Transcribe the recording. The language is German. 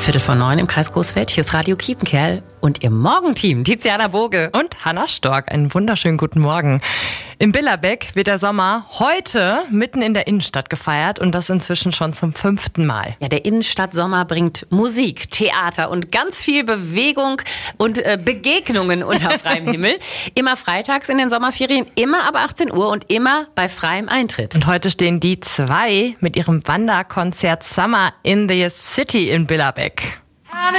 8:45 im Kreis Coesfeld. Hier ist Radio Kiepenkerl und ihr Morgenteam, Tiziana Boge und Hanna Stork. Einen wunderschönen guten Morgen. In Billerbeck wird der Sommer heute mitten in der Innenstadt gefeiert und das inzwischen schon zum 5. Mal. Ja, der Innenstadtsommer bringt Musik, Theater und ganz viel Bewegung und Begegnungen unter freiem Himmel. Immer freitags in den Sommerferien, immer ab 18 Uhr und immer bei freiem Eintritt. Und heute stehen die 2 mit ihrem Wanderkonzert Summer in the City in Billerbeck.